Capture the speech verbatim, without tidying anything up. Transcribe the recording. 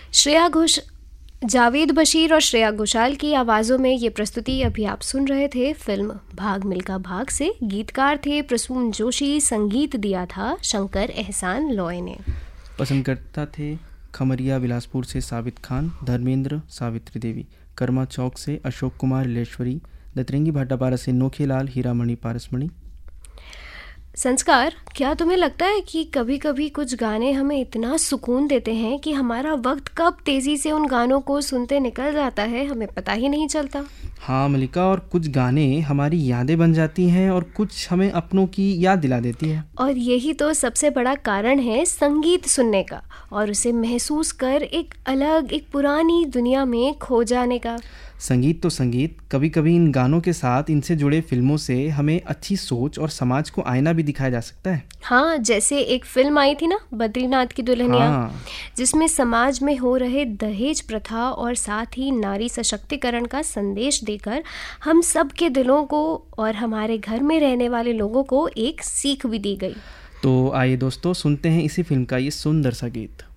श्रेया घोष जावेद बशीर और श्रेया घोषाल की आवाज़ों में ये प्रस्तुति अभी आप सुन रहे थे फिल्म भाग मिल्खा भाग से। गीतकार थे प्रसून जोशी, संगीत दिया था शंकर एहसान लॉय ने। पसंदकर्ता थे खमरिया बिलासपुर से साबित खान, धर्मेंद्र, सावित्री देवी, कर्मा चौक से अशोक कुमार लेश्वरी, दतरंगी भाटापारा से नोखेलाल, हीरामणि पारसमणि। संस्कार, क्या तुम्हें लगता है कि कभी कभी कुछ गाने हमें इतना सुकून देते हैं कि हमारा वक्त कब तेज़ी से उन गानों को सुनते निकल जाता है हमें पता ही नहीं चलता? हाँ मलिका, और कुछ गाने हमारी यादें बन जाती हैं और कुछ हमें अपनों की याद दिला देती है। और यही तो सबसे बड़ा कारण है संगीत सुनने का और उसे महसूस कर एक अलग, एक पुरानी दुनिया में खो जाने का। संगीत तो संगीत, कभी कभी इन गानों के साथ इनसे जुड़े फिल्मों से हमें अच्छी सोच और समाज को आईना भी दिखाया जा सकता है। हाँ, जैसे एक फिल्म आई थी ना, बद्रीनाथ की दुल्हनिया, हाँ। जिसमें समाज में हो रहे दहेज प्रथा और साथ ही नारी सशक्तिकरण का संदेश देकर हम सब के दिलों को और हमारे घर में रहने वाले लोगों को एक सीख भी दी गई। तो आइए दोस्तों, सुनते हैं इसी फिल्म का ये सुंदर सा गीत।